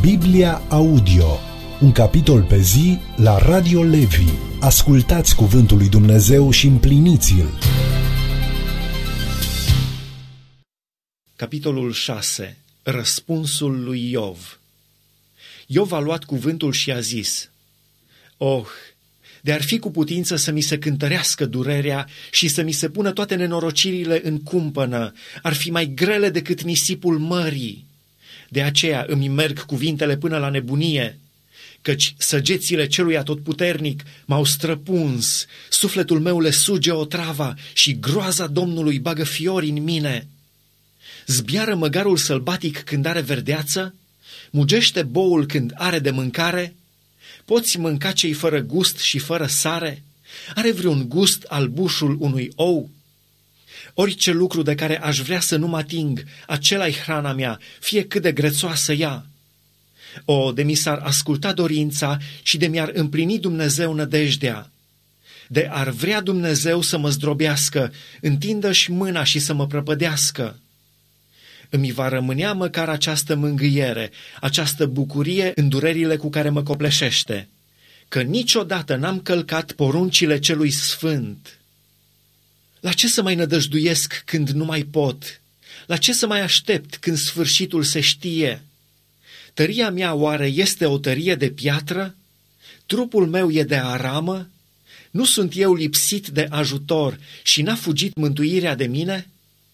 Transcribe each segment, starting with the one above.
Biblia Audio, un capitol pe zi la Radio Levi. Ascultați cuvântul lui Dumnezeu și împliniți-l. Capitolul 6. Răspunsul lui Iov. Iov a luat cuvântul și a zis: de-ar fi cu putință să mi se cântărească durerea și să mi se pună toate nenorocirile în cumpănă, ar fi mai grele decât nisipul mării. De aceea îmi merg cuvintele până la nebunie, căci săgețile celui atotputernic m-au străpuns, sufletul meu le suge otrava și groaza Domnului bagă fiori în mine. Zbiară măgarul sălbatic când are verdeață? Mugește boul când are de mâncare? Poți mânca cei fără gust și fără sare? Are vreun gust albușul unui ou? Orice lucru de care aș vrea să nu mă ating, acela-i hrana mea, fie cât de grețoasă ea. De mi s-ar asculta dorința și de mi-ar împlini Dumnezeu nădejdea. De ar vrea Dumnezeu să mă zdrobească, întindă-și mâna și să mă prăpădească. Îmi va rămânea măcar această mângâiere, această bucurie în durerile cu care mă copleșește, că niciodată n-am călcat poruncile celui sfânt. La ce să mai nădăjduiesc când nu mai pot? La ce să mai aștept când sfârșitul se știe? Tăria mea oare este o tărie de piatră? Trupul meu e de aramă? Nu sunt eu lipsit de ajutor și n-a fugit mântuirea de mine?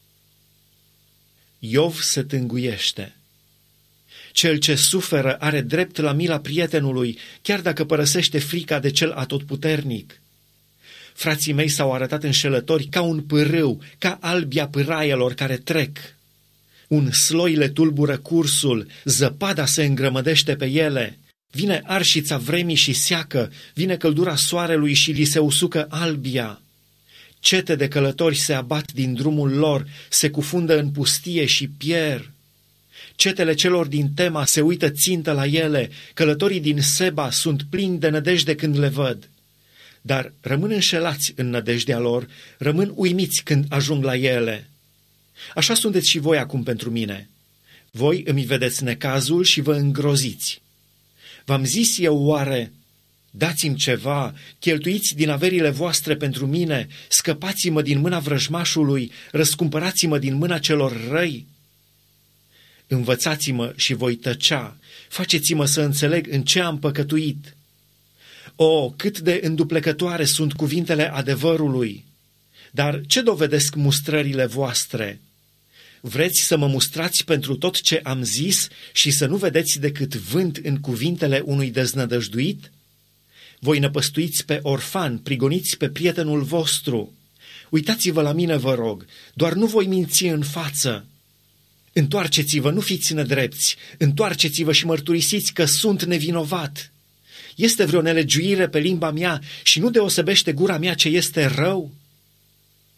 Iov se tânguiește. Cel ce suferă are drept la mila prietenului, chiar dacă părăsește frica de cel atotputernic. Frații mei s-au arătat înșelători ca un pârâu, ca albia pâraielor care trec. Un sloi le tulbură cursul, zăpada se îngrămădește pe ele, vine arșița vremii și seacă, vine căldura soarelui și li se usucă albia. Cete de călători se abat din drumul lor, se cufundă în pustie și pierd. Cetele celor din Tema se uită țintă la ele, călătorii din Seba sunt plini de nădejde când le văd. Dar rămân înșelați în nădejdea lor, rămân uimiți când ajung la ele. Așa sunteți și voi acum pentru mine. Voi îmi vedeți necazul și vă îngroziți. V-am zis eu oare: dați-mi ceva, cheltuiți din averile voastre pentru mine, scăpați-mă din mâna vrăjmașului, răscumpărați-mă din mâna celor răi? Învățați-mă și voi tăcea, faceți-mă să înțeleg în ce am păcătuit. Cât de înduplecătoare sunt cuvintele adevărului! Dar ce dovedesc mustrările voastre? Vreți să mă mustrați pentru tot ce am zis și să nu vedeți decât vânt în cuvintele unui deznădăjduit? Voi năpăstuiți pe orfan, prigoniți pe prietenul vostru. Uitați-vă la mine, vă rog, doar nu voi minți în față. Întoarceți-vă, nu fiți nedrepți, întoarceți-vă și mărturisiți că sunt nevinovat. Este vreo nelegiuire pe limba mea și nu deosebește gura mea ce este rău?